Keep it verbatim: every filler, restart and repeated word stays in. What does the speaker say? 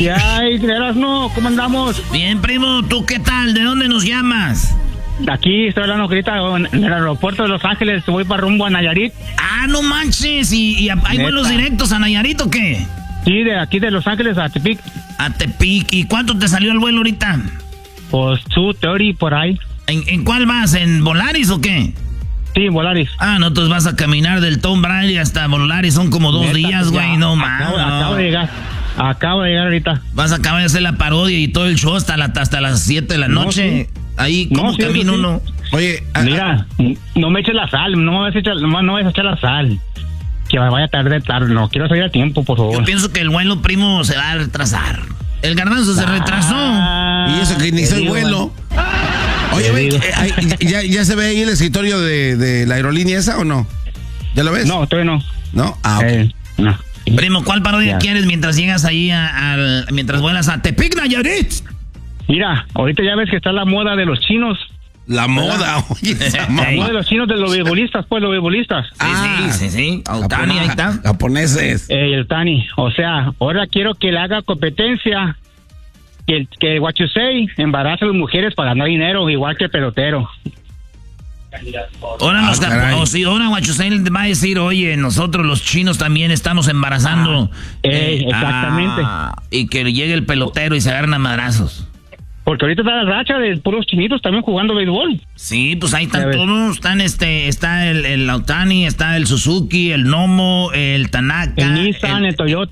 ¿Qué hay, no? ¿Cómo andamos? Bien, primo, ¿tú qué tal? ¿De dónde nos llamas? Aquí estoy hablando ahorita en el aeropuerto de Los Ángeles, voy para rumbo a Nayarit. Ah, no manches, ¿y, y hay Neta. vuelos directos a Nayarit o qué? Sí, de aquí de Los Ángeles a Tepic. A Tepic, ¿y cuánto te salió el vuelo ahorita? Pues dos treinta por ahí. ¿En, en cuál vas? ¿En Volaris o qué? Sí, Volaris. Ah, no, entonces vas a caminar del Tom Brady hasta Volaris, son como dos Neta, días, güey, ya, no acabo, mames. acabo de llegar, acabo de llegar ahorita. Vas a acabar de hacer la parodia y todo el show hasta, la, hasta las siete de la No, noche. sí. Ahí, ¿cómo No, sí, camina sí. uno? Oye, a- Mira, no me eches la sal, no me vas a echar, no, no me vas a echar la sal. Que me vaya tarde, tarde, no, quiero salir a tiempo, por favor. Yo pienso que el vuelo, primo, se va a retrasar. El garbanzo se retrasó. Ah, y eso que inició te el digo, vuelo. Oye, Te ve, digo. eh, ay, ¿ya, ¿ya se ve ahí el escritorio de, de la aerolínea esa o no? ¿Ya lo ves? No, todavía no. ¿No? Ah, ok. Eh, no. Primo, ¿cuál parodia Ya. quieres mientras llegas ahí a- al... mientras vuelas a Tepic, Nayarit? Mira, ahorita ya ves que está la moda de los chinos. La moda, oye, esa La mamá. moda de los chinos de los beisbolistas, pues, los beisbolistas. Sí, Ah, sí, sí, sí. Autani, ahí está. Japoneses. Eh, el Tani, o sea, ahora quiero que le haga competencia, que el que what you say, embaraza a las mujeres para ganar dinero, igual que el pelotero. Ahora, nos Ah, caray. o si ahora Huachusein va a decir, oye, nosotros los chinos también estamos embarazando. Ah, eh, exactamente. ah, y que llegue el pelotero y se agarran a madrazos. Porque ahorita está la racha de puros chinitos también jugando béisbol. Sí, pues ahí Ya están ves. todos, están este, está el, el Autani, está el Suzuki, el Nomo, el Tanaka. El Nissan, el Toyota.